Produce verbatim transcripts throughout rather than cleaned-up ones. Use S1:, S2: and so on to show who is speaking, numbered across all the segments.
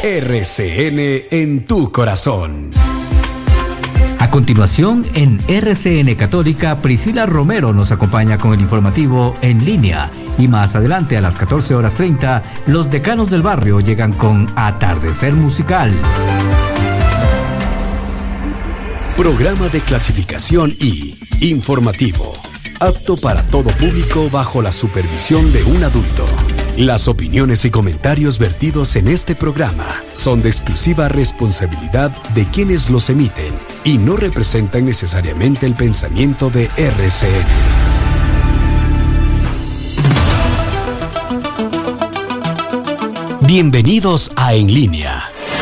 S1: R C N en tu corazón.
S2: A continuación, en R C N Católica, Priscila Romero nos acompaña con el informativo En Línea. Y más adelante, a las catorce horas treinta, los decanos del barrio llegan con Atardecer Musical.
S1: Programa de clasificación I, informativo, apto para todo público bajo la supervisión de un adulto. Las opiniones y comentarios vertidos en este programa son de exclusiva responsabilidad de quienes los emiten y no representan necesariamente el pensamiento de R C N. Bienvenidos a En Línea.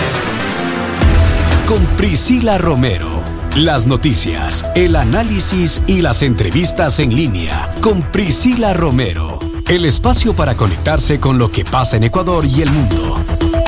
S1: Con Priscila Romero. Las noticias, el análisis y las entrevistas en línea con Priscila Romero. El espacio para conectarse con lo que pasa en Ecuador y el mundo.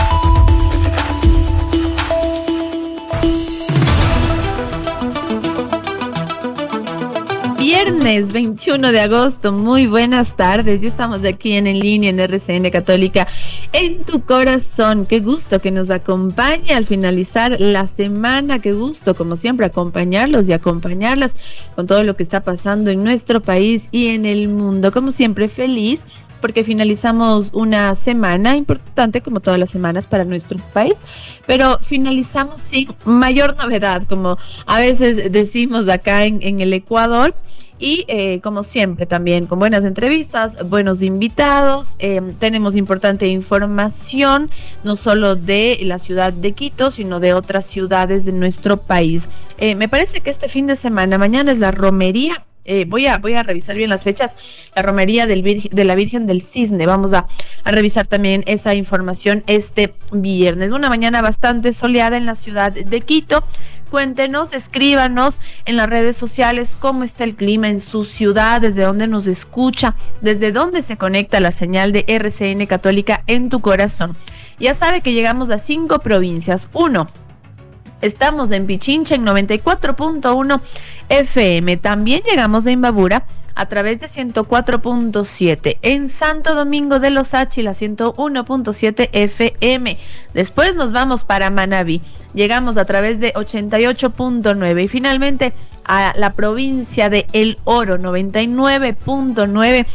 S3: Viernes veintiuno de agosto, muy buenas tardes. Ya estamos aquí en En Línea en R C N Católica, en tu corazón. Qué gusto que nos acompañe al finalizar la semana. Qué gusto, como siempre, acompañarlos y acompañarlas con todo lo que está pasando en nuestro país y en el mundo. Como siempre, feliz porque finalizamos una semana importante, como todas las semanas para nuestro país, pero finalizamos sin mayor novedad, como a veces decimos acá en, en el Ecuador. Y eh, como siempre también con buenas entrevistas, buenos invitados, eh, tenemos importante información no solo de la ciudad de Quito, sino de otras ciudades de nuestro país. Eh, me parece que este fin de semana, mañana es la romería. Eh, voy a voy a revisar bien las fechas, la romería del Virgen, de la Virgen del Cisne. Vamos a, a revisar también esa información este viernes. Una mañana bastante soleada en la ciudad de Quito. Cuéntenos, escríbanos en las redes sociales cómo está el clima en su ciudad, desde dónde nos escucha, desde dónde se conecta la señal de R C N Católica en tu corazón. Ya sabe que llegamos a cinco provincias. Uno, estamos en Pichincha en noventa y cuatro punto uno F M. También llegamos a Imbabura a través de ciento cuatro punto siete. En Santo Domingo de los Áchila, ciento uno punto siete F M. Después nos vamos para Manabí. Llegamos a través de ochenta y ocho punto nueve. Y finalmente a la provincia de El Oro, noventa y nueve punto nueve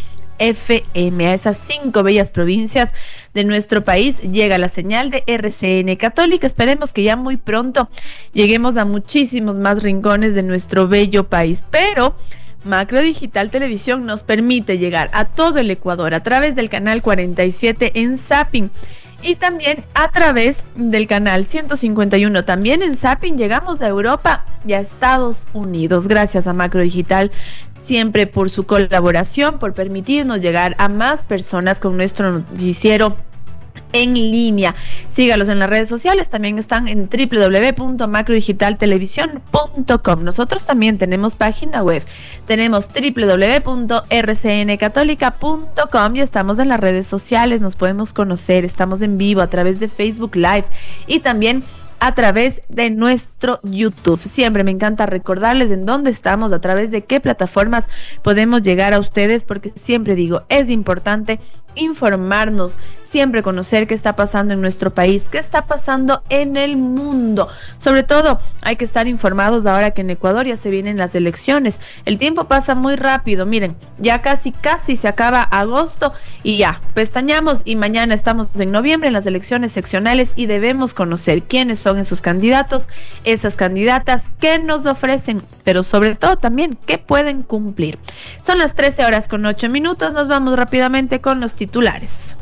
S3: F M. A esas cinco bellas provincias de nuestro país llega la señal de R C N Católica. Esperemos que ya muy pronto lleguemos a muchísimos más rincones de nuestro bello país. Pero Macro Digital Televisión nos permite llegar a todo el Ecuador a través del canal cuarenta y siete en Zapping y también a través del canal ciento cincuenta y uno. También en Zapping llegamos a Europa y a Estados Unidos. Gracias a Macro Digital siempre por su colaboración, por permitirnos llegar a más personas con nuestro noticiero en línea. Sígalos en las redes sociales, también están en doble u doble u doble u punto macro digital televisión punto com. Nosotros también tenemos página web, tenemos doble u doble u doble u punto r c n católica punto com y estamos en las redes sociales, nos podemos conocer, estamos en vivo a través de Facebook Live y también a través de nuestro YouTube. Siempre me encanta recordarles en dónde estamos, a través de qué plataformas podemos llegar a ustedes, porque siempre digo, es importante informarnos, siempre conocer qué está pasando en nuestro país, qué está pasando en el mundo. Sobre todo, hay que estar informados ahora que en Ecuador ya se vienen las elecciones. El tiempo pasa muy rápido, miren, ya casi, casi se acaba agosto y ya, pestañamos y mañana estamos en noviembre en las elecciones seccionales y debemos conocer quiénes son esos candidatos, esas candidatas, qué nos ofrecen, pero sobre todo también qué pueden cumplir. Son las trece horas con ocho minutos, nos vamos rápidamente con los titulares.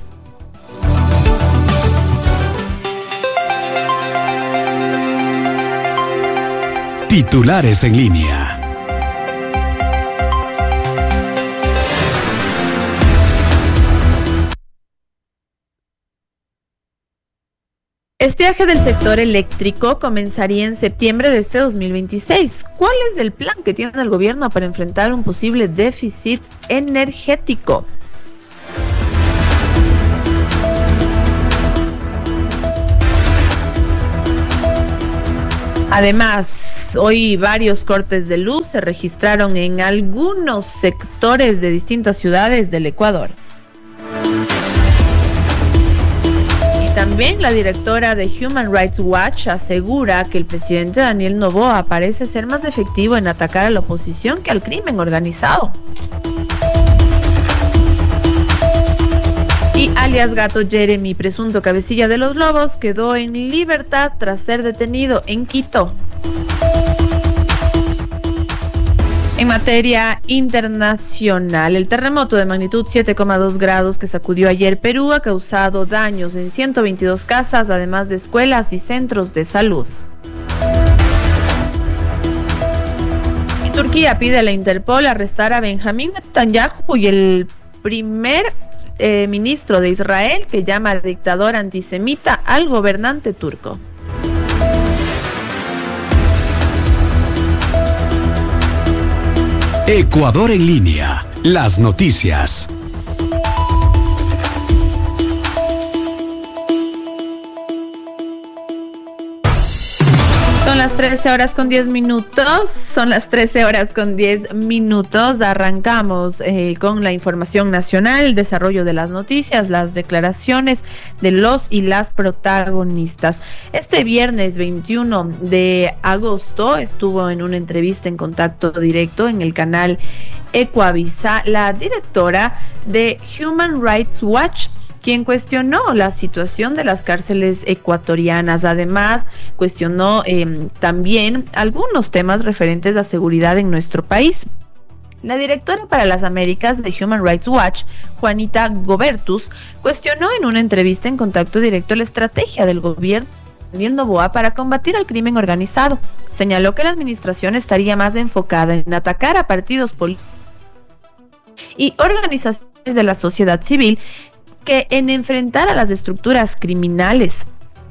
S1: Titulares en línea.
S3: Estiaje del sector eléctrico comenzaría en septiembre de este dos mil veintiséis. ¿Cuál es el plan que tiene el gobierno para enfrentar un posible déficit energético? Además, hoy varios cortes de luz se registraron en algunos sectores de distintas ciudades del Ecuador. También la directora de Human Rights Watch asegura que el presidente Daniel Noboa parece ser más efectivo en atacar a la oposición que al crimen organizado. Y alias Gato Jeremy, presunto cabecilla de los Lobos, quedó en libertad tras ser detenido en Quito. En materia internacional, el terremoto de magnitud siete coma dos grados que sacudió ayer Perú ha causado daños en ciento veintidós casas, además de escuelas y centros de salud. Y Turquía pide a la Interpol arrestar a Benjamín Netanyahu y el primer eh, ministro de Israel, que llama dictador antisemita al gobernante turco.
S1: Ecuador en línea, las noticias.
S3: Son las trece horas con diez minutos, son las trece horas con diez minutos, arrancamos eh, con la información nacional, el desarrollo de las noticias, las declaraciones de los y las protagonistas. Este viernes veintiuno de agosto estuvo en una entrevista en contacto directo en el canal Ecuavisa la directora de Human Rights Watch, quien cuestionó la situación de las cárceles ecuatorianas. Además, cuestionó eh, también algunos temas referentes a seguridad en nuestro país. La directora para las Américas de Human Rights Watch, Juanita Gobertus, cuestionó en una entrevista en contacto directo la estrategia del gobierno de Daniel Noboa para combatir el crimen organizado. Señaló que la administración estaría más enfocada en atacar a partidos políticos y organizaciones de la sociedad civil que en enfrentar a las estructuras criminales.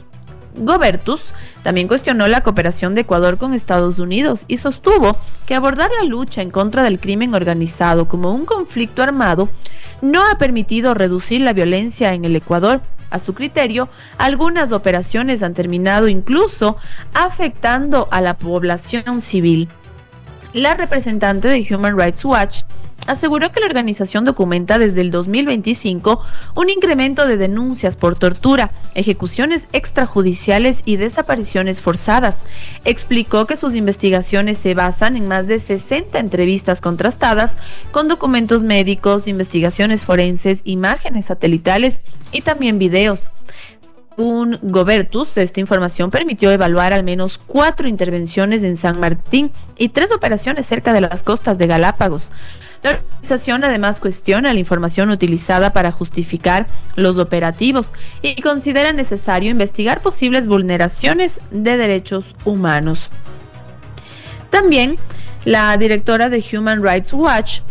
S3: Gobertus también cuestionó la cooperación de Ecuador con Estados Unidos y sostuvo que abordar la lucha en contra del crimen organizado como un conflicto armado no ha permitido reducir la violencia en el Ecuador. A su criterio, algunas operaciones han terminado incluso afectando a la población civil. La representante de Human Rights Watch aseguró que la organización documenta desde el dos mil veinticinco un incremento de denuncias por tortura, ejecuciones extrajudiciales y desapariciones forzadas. Explicó que sus investigaciones se basan en más de sesenta entrevistas contrastadas con documentos médicos, investigaciones forenses, imágenes satelitales y también videos. Según Gobertus, esta información permitió evaluar al menos cuatro intervenciones en San Martín y tres operaciones cerca de las costas de Galápagos. La organización además cuestiona la información utilizada para justificar los operativos y considera necesario investigar posibles vulneraciones de derechos humanos. También la directora de Human Rights Watch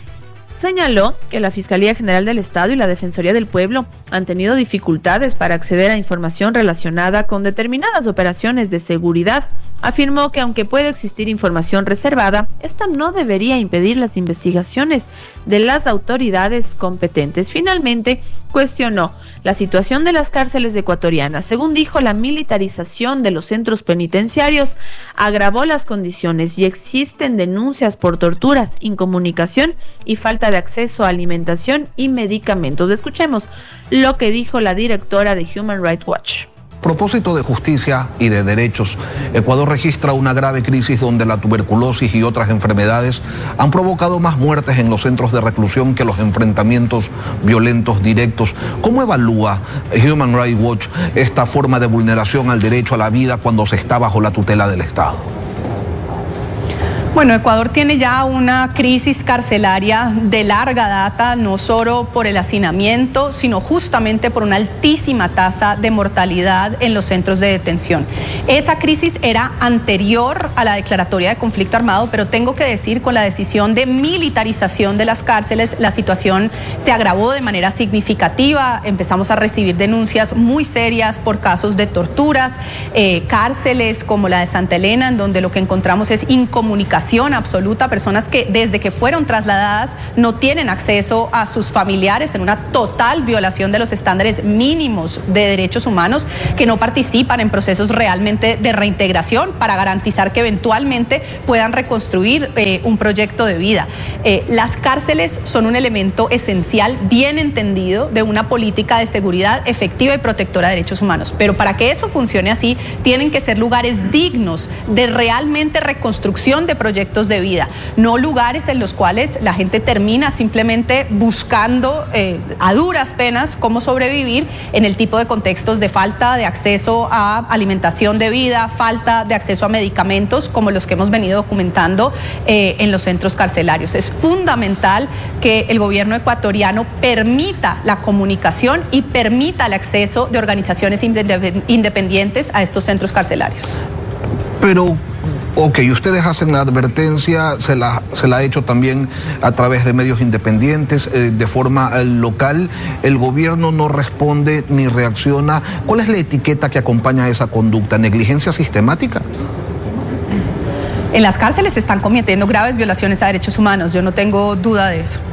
S3: señaló que la Fiscalía General del Estado y la Defensoría del Pueblo han tenido dificultades para acceder a información relacionada con determinadas operaciones de seguridad. Afirmó que aunque puede existir información reservada, esta no debería impedir las investigaciones de las autoridades competentes. Finalmente, cuestionó la situación de las cárceles ecuatorianas. Según dijo, la militarización de los centros penitenciarios agravó las condiciones y existen denuncias por torturas, incomunicación y falta de acceso a alimentación y medicamentos. Escuchemos lo que dijo la directora de Human Rights Watch.
S4: Propósito de justicia y de derechos, Ecuador registra una grave crisis donde la tuberculosis y otras enfermedades han provocado más muertes en los centros de reclusión que los enfrentamientos violentos directos. ¿Cómo evalúa Human Rights Watch esta forma de vulneración al derecho a la vida cuando se está bajo la tutela del Estado?
S5: Bueno, Ecuador tiene ya una crisis carcelaria de larga data, no solo por el hacinamiento, sino justamente por una altísima tasa de mortalidad en los centros de detención. Esa crisis era anterior a la declaratoria de conflicto armado, pero tengo que decir, con la decisión de militarización de las cárceles, la situación se agravó de manera significativa. Empezamos a recibir denuncias muy serias por casos de torturas, eh, cárceles como la de Santa Elena, en donde lo que encontramos es incomunicación absoluta, personas que desde que fueron trasladadas no tienen acceso a sus familiares, en una total violación de los estándares mínimos de derechos humanos, que no participan en procesos realmente precisamente de reintegración para garantizar que eventualmente puedan reconstruir eh, un proyecto de vida. Eh, las cárceles son un elemento esencial, bien entendido, de una política de seguridad efectiva y protectora de derechos humanos. Pero para que eso funcione así, tienen que ser lugares dignos de realmente reconstrucción de proyectos de vida, no lugares en los cuales la gente termina simplemente buscando eh, a duras penas cómo sobrevivir en el tipo de contextos de falta de acceso a alimentación de vida, falta de acceso a medicamentos, como los que hemos venido documentando eh, en los centros carcelarios. Es fundamental que el gobierno ecuatoriano permita la comunicación y permita el acceso de organizaciones independientes a estos centros carcelarios.
S4: Pero, ok, ustedes hacen la advertencia, se la, se la ha hecho también a través de medios independientes, eh, de forma eh, local. El gobierno no responde ni reacciona. ¿Cuál es la etiqueta que acompaña a esa conducta? ¿Negligencia sistemática?
S5: En las cárceles se están cometiendo graves violaciones a derechos humanos, yo no tengo duda de eso.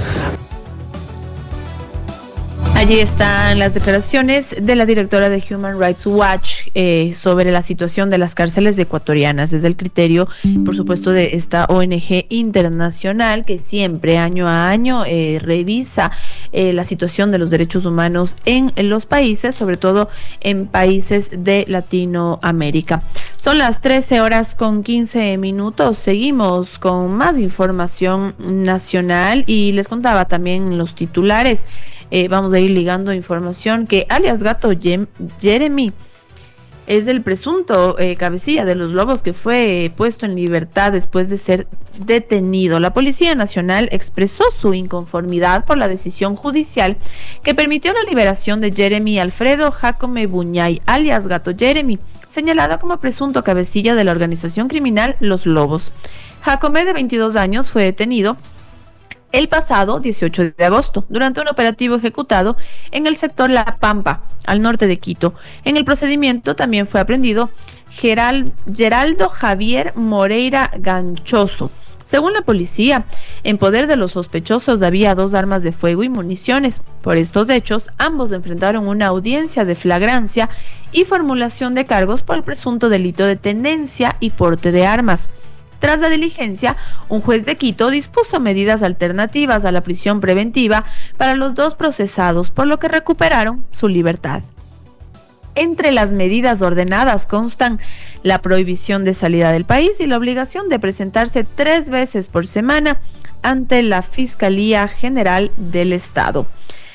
S3: Allí están las declaraciones de la directora de Human Rights Watch eh, sobre la situación de las cárceles ecuatorianas, desde el criterio, por supuesto, de esta O N G internacional que siempre, año a año, eh, revisa eh, la situación de los derechos humanos en, en los países, sobre todo en países de Latinoamérica. Son las trece horas con quince minutos. Seguimos con más información nacional y les contaba también los titulares. Eh, vamos a ir ligando información que alias Gato Jeremy es el presunto eh, cabecilla de los Lobos que fue eh, puesto en libertad después de ser detenido. La Policía Nacional expresó su inconformidad por la decisión judicial que permitió la liberación de Jeremy Alfredo Jacome Buñay, alias Gato Jeremy, señalado como presunto cabecilla de la organización criminal Los Lobos. Jacome, de veintidós años, fue detenido el pasado dieciocho de agosto, durante un operativo ejecutado en el sector La Pampa, al norte de Quito. En el procedimiento también fue aprehendido Geral, Geraldo Javier Moreira Ganchoso. Según la policía, en poder de los sospechosos había dos armas de fuego y municiones. Por estos hechos, ambos enfrentaron una audiencia de flagrancia y formulación de cargos por el presunto delito de tenencia y porte de armas. Tras la diligencia, un juez de Quito dispuso medidas alternativas a la prisión preventiva para los dos procesados, por lo que recuperaron su libertad. Entre las medidas ordenadas constan la prohibición de salida del país y la obligación de presentarse tres veces por semana ante la Fiscalía General del Estado.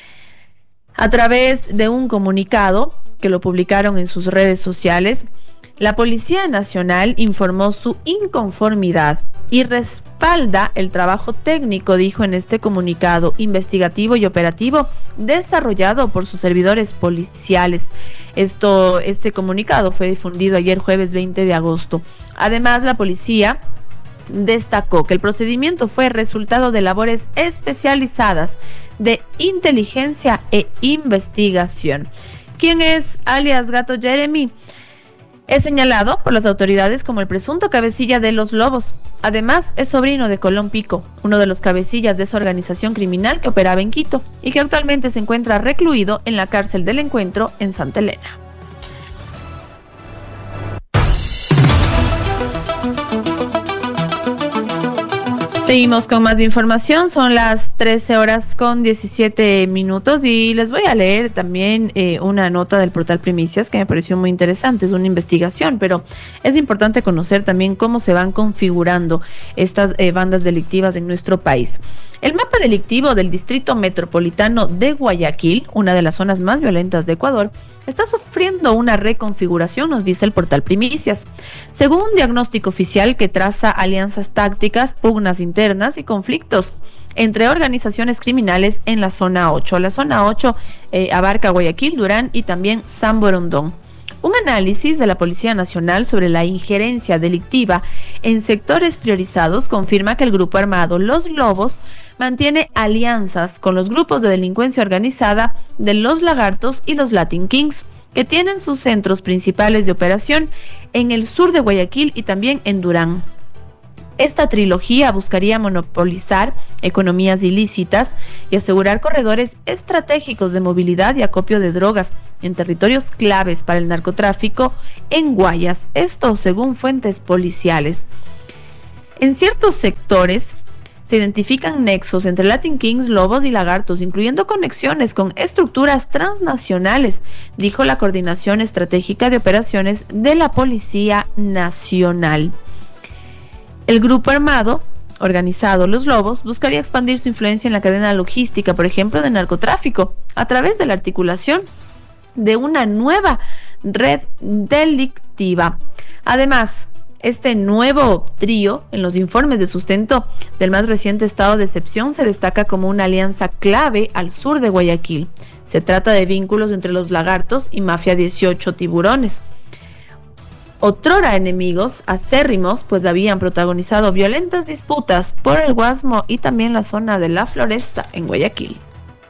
S3: A través de un comunicado que lo publicaron en sus redes sociales, la Policía Nacional informó su inconformidad y respalda el trabajo técnico, dijo en este comunicado, investigativo y operativo desarrollado por sus servidores policiales. Esto, este comunicado fue difundido ayer jueves veinte de agosto. Además, la policía destacó que el procedimiento fue resultado de labores especializadas de inteligencia e investigación. ¿Quién es alias Gato Jeremy? Es señalado por las autoridades como el presunto cabecilla de Los Lobos. Además, es sobrino de Colón Pico, uno de los cabecillas de esa organización criminal que operaba en Quito y que actualmente se encuentra recluido en la cárcel del Encuentro en Santa Elena. Seguimos con más información, son las trece horas con diecisiete minutos y les voy a leer también eh, una nota del portal Primicias que me pareció muy interesante. Es una investigación, pero es importante conocer también cómo se van configurando estas eh, bandas delictivas en nuestro país. El mapa delictivo del Distrito Metropolitano de Guayaquil, una de las zonas más violentas de Ecuador, está sufriendo una reconfiguración, nos dice el portal Primicias. Según un diagnóstico oficial que traza alianzas tácticas, pugnas internas y conflictos entre organizaciones criminales en la zona ocho. La zona ocho eh, abarca Guayaquil, Durán y también San Borondón. Un análisis de la Policía Nacional sobre la injerencia delictiva en sectores priorizados confirma que el grupo armado Los Lobos mantiene alianzas con los grupos de delincuencia organizada de Los Lagartos y los Latin Kings, que tienen sus centros principales de operación en el sur de Guayaquil y también en Durán. Esta trilogía buscaría monopolizar economías ilícitas y asegurar corredores estratégicos de movilidad y acopio de drogas en territorios claves para el narcotráfico en Guayas, esto según fuentes policiales. En ciertos sectores se identifican nexos entre Latin Kings, lobos y lagartos, incluyendo conexiones con estructuras transnacionales, dijo la Coordinación Estratégica de Operaciones de la Policía Nacional. El grupo armado organizado Los Lobos buscaría expandir su influencia en la cadena logística, por ejemplo, de narcotráfico, a través de la articulación de una nueva red delictiva. Además, este nuevo trío, en los informes de sustento del más reciente estado de excepción, se destaca como una alianza clave al sur de Guayaquil. Se trata de vínculos entre los lagartos y Mafia dieciocho Tiburones. Otrora enemigos acérrimos, pues habían protagonizado violentas disputas por el Guasmo y también la zona de la Floresta en Guayaquil.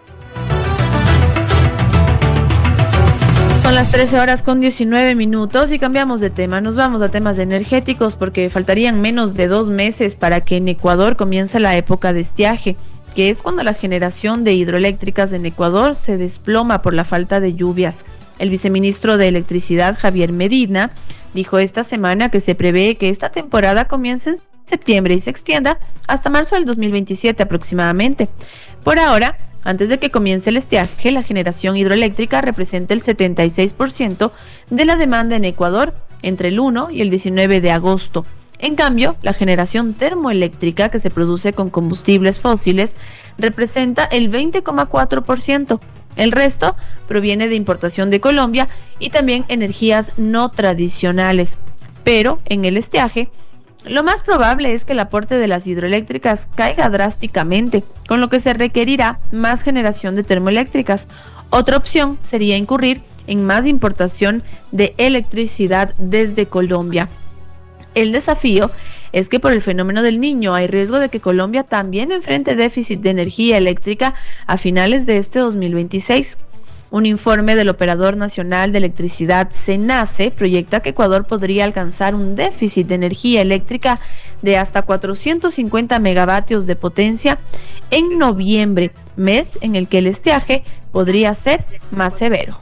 S3: Son las trece horas con diecinueve minutos y cambiamos de tema. Nos vamos a temas energéticos porque faltarían menos de dos meses para que en Ecuador comience la época de estiaje, que es cuando la generación de hidroeléctricas en Ecuador se desploma por la falta de lluvias. El viceministro de Electricidad, Javier Medina, dijo esta semana que se prevé que esta temporada comience en septiembre y se extienda hasta marzo del dos mil veintisiete aproximadamente. Por ahora, antes de que comience el estiaje, la generación hidroeléctrica representa el setenta y seis por ciento de la demanda en Ecuador entre el uno y el diecinueve de agosto. En cambio, la generación termoeléctrica que se produce con combustibles fósiles representa el veinte coma cuatro por ciento. El resto proviene de importación de Colombia y también energías no tradicionales. Pero en el estiaje, lo más probable es que el aporte de las hidroeléctricas caiga drásticamente, con lo que se requerirá más generación de termoeléctricas. Otra opción sería incurrir en más importación de electricidad desde Colombia. El desafío es que por el fenómeno del Niño hay riesgo de que Colombia también enfrente déficit de energía eléctrica a finales de este dos mil veintiséis. Un informe del Operador Nacional de Electricidad, SENACE, proyecta que Ecuador podría alcanzar un déficit de energía eléctrica de hasta cuatrocientos cincuenta megavatios de potencia en noviembre, mes en el que el estiaje podría ser más severo.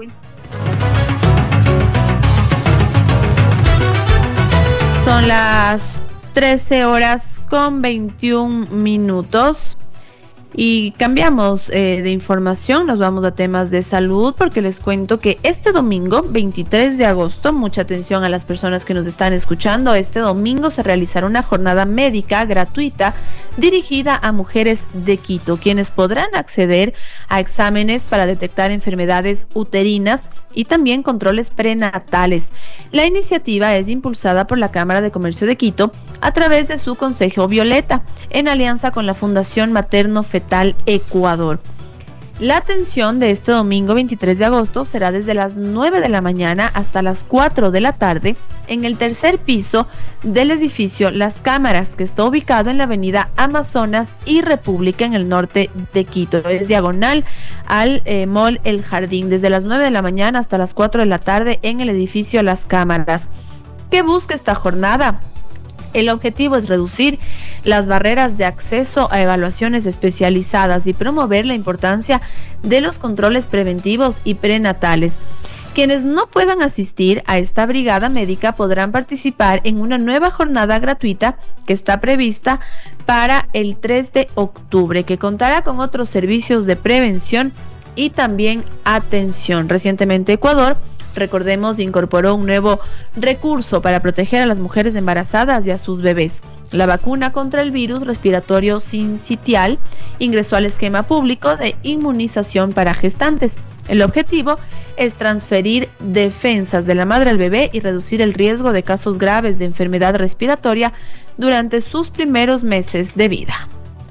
S3: Son las trece horas con veintiún minutos y cambiamos eh, de información, nos vamos a temas de salud porque les cuento que este domingo veintitrés de agosto, mucha atención a las personas que nos están escuchando, este domingo se realizará una jornada médica gratuita dirigida a mujeres de Quito, quienes podrán acceder a exámenes para detectar enfermedades uterinas y también controles prenatales. La iniciativa es impulsada por la Cámara de Comercio de Quito a través de su Consejo Violeta, en alianza con la Fundación Materno Fetal Ecuador. La atención de este domingo veintitrés de agosto será desde las nueve de la mañana hasta las cuatro de la tarde en el tercer piso del edificio Las Cámaras, que está ubicado en la avenida Amazonas y República en el norte de Quito. Es diagonal al eh, Mall El Jardín, desde las nueve de la mañana hasta las cuatro de la tarde en el edificio Las Cámaras. ¿Qué busca esta jornada? El objetivo es reducir las barreras de acceso a evaluaciones especializadas y promover la importancia de los controles preventivos y prenatales. Quienes no puedan asistir a esta brigada médica podrán participar en una nueva jornada gratuita que está prevista para el tres de octubre, que contará con otros servicios de prevención y también atención. Recientemente Ecuador, recordemos, incorporó un nuevo recurso para proteger a las mujeres embarazadas y a sus bebés. La vacuna contra el virus respiratorio sincitial ingresó al esquema público de inmunización para gestantes. El objetivo es transferir defensas de la madre al bebé y reducir el riesgo de casos graves de enfermedad respiratoria durante sus primeros meses de vida.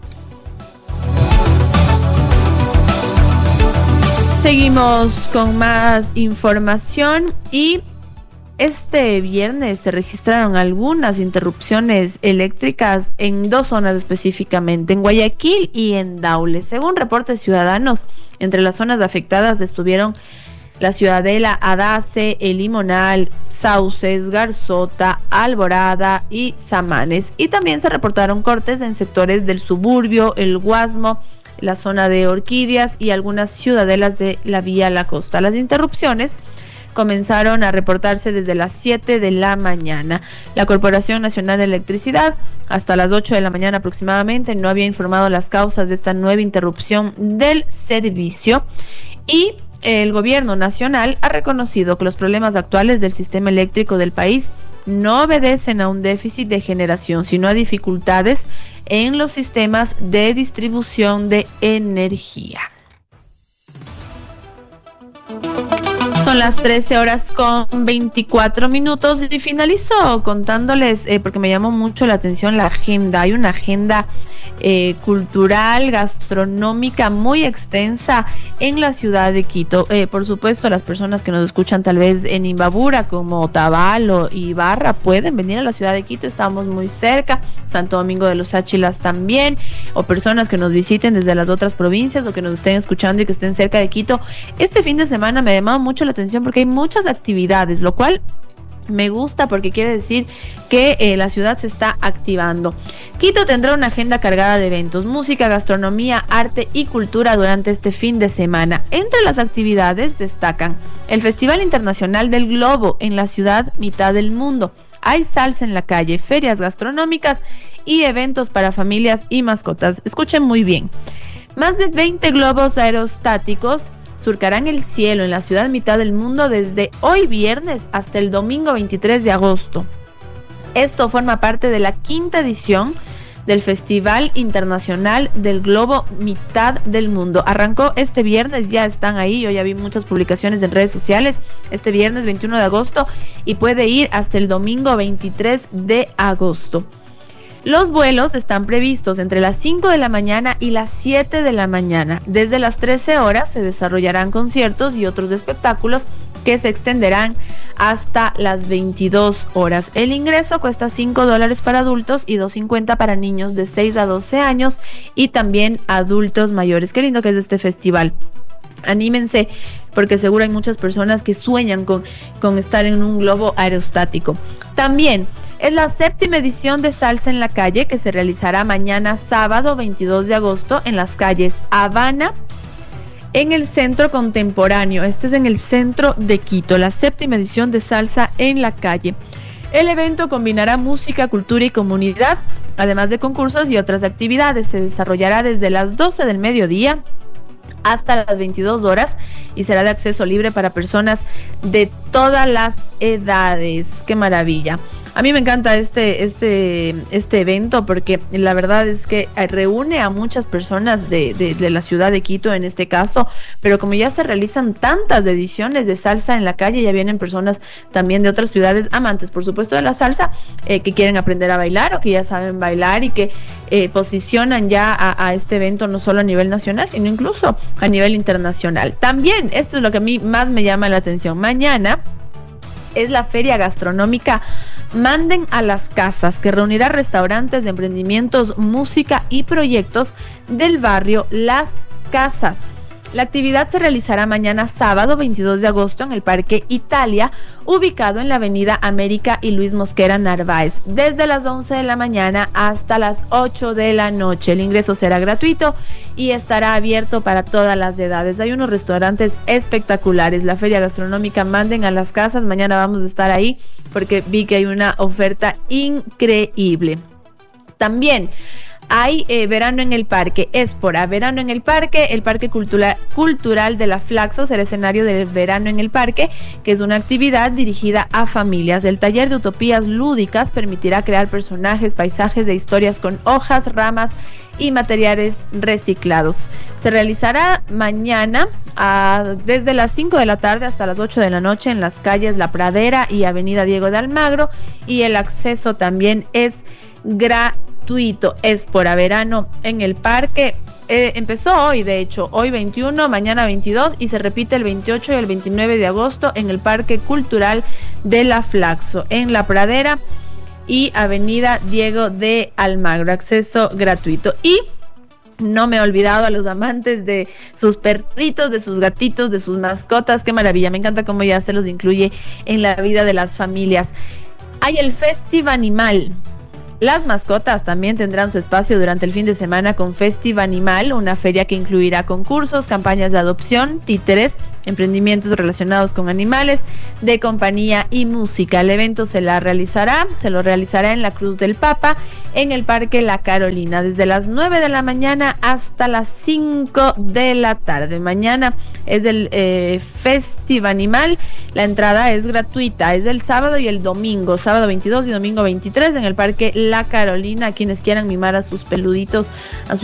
S3: Seguimos con más información y este viernes se registraron algunas interrupciones eléctricas en dos zonas específicamente, en Guayaquil y en Daule. Según reportes ciudadanos, entre las zonas afectadas estuvieron La Ciudadela, Adace, El Limonal, Sauces, Garzota, Alborada y Samanes. Y también se reportaron cortes en sectores del Suburbio, El Guasmo, la zona de Orquídeas y algunas ciudadelas de la Vía La Costa. Las interrupciones comenzaron a reportarse desde las siete de la mañana. La Corporación Nacional de Electricidad, hasta las ocho de la mañana aproximadamente, no había informado las causas de esta nueva interrupción del servicio, y el gobierno nacional ha reconocido que los problemas actuales del sistema eléctrico del país no obedecen a un déficit de generación, sino a dificultades en los sistemas de distribución de energía. Son las trece horas con veinticuatro minutos y finalizo contándoles, eh, porque me llamó mucho la atención la agenda. Hay una agenda eh, cultural, gastronómica muy extensa en la ciudad de Quito. Eh, por supuesto, las personas que nos escuchan tal vez en Imbabura, como Otavalo y Ibarra, pueden venir a la ciudad de Quito. Estamos muy cerca. Santo Domingo de los Áchilas también, o personas que nos visiten desde las otras provincias o que nos estén escuchando y que estén cerca de Quito. Este fin de semana me ha llamado mucho la atención porque hay muchas actividades, lo cual me gusta porque quiere decir que eh, la ciudad se está activando. Quito tendrá una agenda cargada de eventos, música, gastronomía, arte y cultura durante este fin de semana. Entre las actividades destacan el Festival Internacional del Globo en la ciudad mitad del mundo. Hay salsa en la calle, ferias gastronómicas y eventos para familias y mascotas. Escuchen muy bien. Más de veinte globos aerostáticos surcarán el cielo en la ciudad mitad del mundo desde hoy viernes hasta el domingo veintitrés de agosto. Esto forma parte de la quinta edición del Festival Internacional del Globo Mitad del Mundo. Arrancó este viernes, ya están ahí, yo ya vi muchas publicaciones en redes sociales, este viernes veintiuno de agosto, y puede ir hasta el domingo veintitrés de agosto. Los vuelos están previstos entre las cinco de la mañana y las siete de la mañana. Desde las trece horas se desarrollarán conciertos y otros espectáculos que se extenderán hasta las veintidós horas. El ingreso cuesta cinco dólares para adultos y dos cincuenta para niños de seis a doce años y también adultos mayores. Qué lindo que es este festival. Anímense, porque seguro hay muchas personas que sueñan con, con estar en un globo aerostático. También es la séptima edición de Salsa en la Calle, que se realizará mañana sábado veintidós de agosto en las calles Habana, en el Centro Contemporáneo. Este es en el centro de Quito, la séptima edición de Salsa en la Calle. El evento combinará música, cultura y comunidad, además de concursos y otras actividades. Se desarrollará desde las doce del mediodía hasta las veintidós horas y será de acceso libre para personas de todas las edades. ¡Qué maravilla! A mí me encanta este, este, este evento porque la verdad es que reúne a muchas personas de, de, de la ciudad de Quito en este caso, pero como ya se realizan tantas ediciones de salsa en la calle, ya vienen personas también de otras ciudades amantes, por supuesto, de la salsa, eh, que quieren aprender a bailar o que ya saben bailar y que eh, posicionan ya a, a este evento no solo a nivel nacional, sino incluso a nivel internacional. También, esto es lo que a mí más me llama la atención, mañana es la feria gastronómica Manden a las Casas, que reunirá restaurantes de emprendimientos, música y proyectos del barrio Las Casas. La actividad se realizará mañana sábado veintidós de agosto en el Parque Italia, ubicado en la avenida América y Luis Mosquera Narváez, desde las once de la mañana hasta las ocho de la noche. El ingreso será gratuito y estará abierto para todas las edades. Hay unos restaurantes espectaculares. La feria gastronómica Manden a las Casas, mañana vamos a estar ahí porque vi que hay una oferta increíble. También hay eh, verano en el parque, Espora, verano en el parque, el Parque Cultura, Cultural de la Flaxo será escenario del verano en el parque, que es una actividad dirigida a familias. El taller de utopías lúdicas permitirá crear personajes, paisajes de historias con hojas, ramas y materiales reciclados. Se realizará mañana a, desde las cinco de la tarde hasta las ocho de la noche en las calles La Pradera y Avenida Diego de Almagro, y el acceso también es gratuito. Espora, verano en el parque. Eh, empezó hoy, de hecho, hoy veintiuno, mañana veintidós y se repite el veintiocho y el veintinueve de agosto en el Parque Cultural de la Flaxo, en La Pradera y Avenida Diego de Almagro, acceso gratuito. Y No me he olvidado a los amantes de sus perritos, de sus gatitos, de sus mascotas. Qué maravilla, me encanta cómo ya se los incluye en la vida de las familias. Hay el Festiv Animal. Las mascotas también tendrán su espacio durante el fin de semana con Festiv Animal, una feria que incluirá concursos, campañas de adopción, títeres, emprendimientos relacionados con animales de compañía y música. El evento se la realizará, se lo realizará en la Cruz del Papa, en el Parque La Carolina, desde las nueve de la mañana hasta las cinco de la tarde. Mañana es el eh, Festiv Animal, la entrada es gratuita, es el sábado y el domingo, sábado veintidós y domingo veintitrés en el Parque La Carolina. Quienes quieran mimar a sus peluditos, a sus